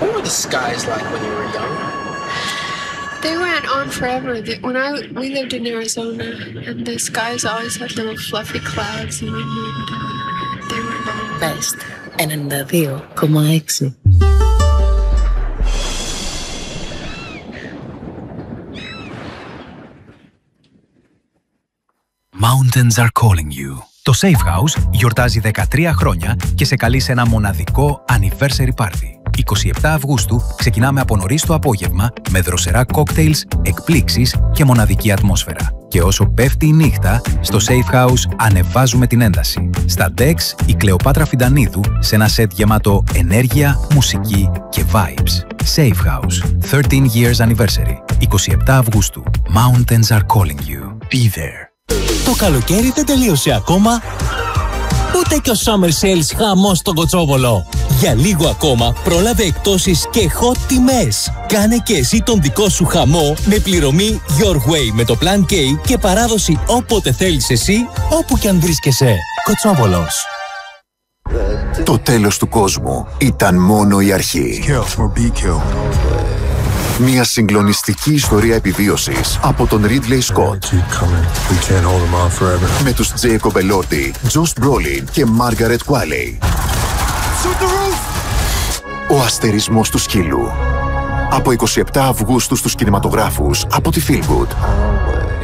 What were the skies like when you were young? They went on forever. We lived in Arizona, and the skies always had little fluffy clouds, and they were long. Best 92,6. Mountains are calling you. Το Safe House γιορτάζει 13 χρόνια και σε καλεί σε ένα μοναδικό anniversary party. 27 Αυγούστου ξεκινάμε από νωρίς το απόγευμα με δροσερά κόκτέιλς, εκπλήξεις και μοναδική ατμόσφαιρα. Και όσο πέφτει η νύχτα, στο Safe House ανεβάζουμε την ένταση. Στα Dex η Κλεοπάτρα Φιντανίδου σε ένα σετ γεμάτο ενέργεια, μουσική και vibes. Safe House, 13 years anniversary, 27 Αυγούστου. Mountains are calling you. Be there. Το καλοκαίρι δεν τελείωσε ακόμα, ούτε και ο Summer Sales χαμός στον Κοτσόβολο. Για λίγο ακόμα πρόλαβε εκπτώσεις και hot τιμές. Κάνε και εσύ τον δικό σου χαμό με πληρωμή Your Way με το Plan K και παράδοση όποτε θέλεις εσύ, όπου κι αν βρίσκεσαι. Κοτσόβολος. Το τέλος του κόσμου ήταν μόνο η αρχή. Μια συγκλονιστική ιστορία επιβίωσης από τον Ridley Scott. Με τους Jacob Elordi, Josh Brolin και Margaret Qualley. Ο αστερισμός του σκύλου. Από 27 Αυγούστου στους κινηματογράφους από τη Feelgood.